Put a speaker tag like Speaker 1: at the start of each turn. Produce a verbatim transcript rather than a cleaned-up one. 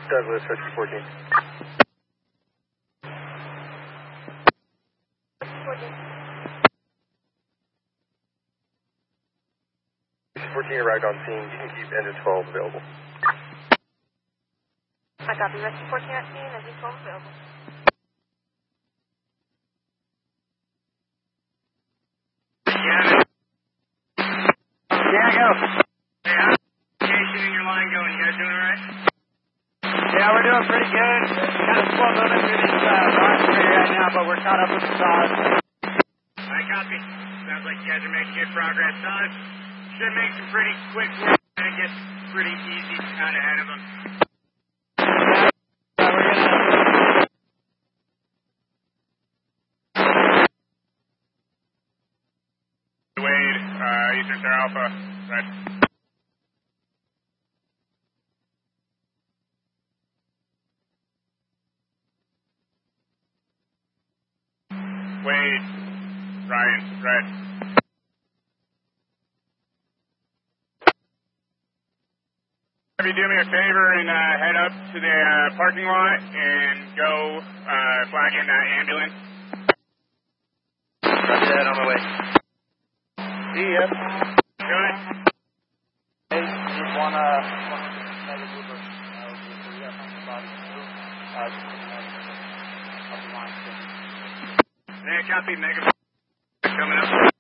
Speaker 1: Douglas, Rescue fourteen. Rescue fourteen arrived on scene. You can keep engine twelve available.
Speaker 2: I copy. Rescue fourteen at scene. Engine twelve available.
Speaker 3: Yeah. Yeah, go. Hey, how's the communication in your line going? You guys doing all right?
Speaker 4: Yeah, we're doing pretty good. Kind of slow moving through this uh, rock area right now, but we're caught up with the saws.
Speaker 3: I copy. Sounds like you guys are making good progress. Saws should make some pretty quick work, and it gets pretty easy out ahead of them. Wade, uh, Eastern Star Alpha, right. Wade, Ryan, right. If you do me a favor and uh, head up to the uh, parking lot and go uh, flag in that ambulance.
Speaker 1: Copy that, on my way.
Speaker 4: See ya.
Speaker 3: Good.
Speaker 4: Hey, just one, uh, one negative Uber. Uh, we got some body move. Uh, just up the line.
Speaker 3: Yeah, copy, Mega. Coming up.